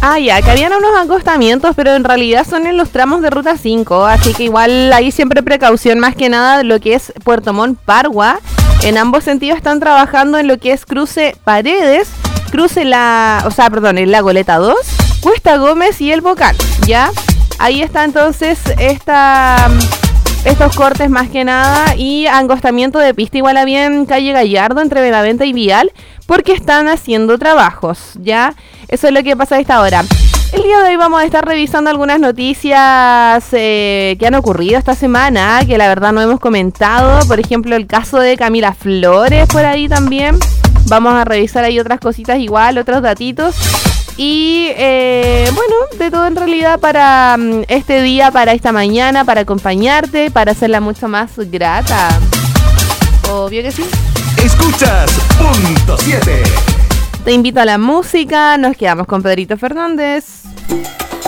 Ah, ya, que habían unos acostamientos, pero en realidad son en los tramos de Ruta 5, así que igual ahí siempre precaución más que nada de lo que es Puerto Montt Pargua. En ambos sentidos están trabajando en lo que es cruce Paredes, el Lago Leta 2, Cuesta Gómez y El Bocal, ¿ya? Ahí está entonces estos cortes más que nada y angostamiento de pista igual había en calle Gallardo entre Benavente y Vial porque están haciendo trabajos, ¿ya? Eso es lo que pasa a esta hora. El día de hoy vamos a estar revisando algunas noticias que han ocurrido esta semana, que la verdad no hemos comentado. Por ejemplo, el caso de Camila Flores por ahí también. Vamos a revisar ahí otras cositas igual, otros datitos. Y bueno, de todo en realidad para este día, para esta mañana, para acompañarte, para hacerla mucho más grata. Obvio que sí. Escuchas Punto 7. Te invito a la música, nos quedamos con Pedrito Fernández.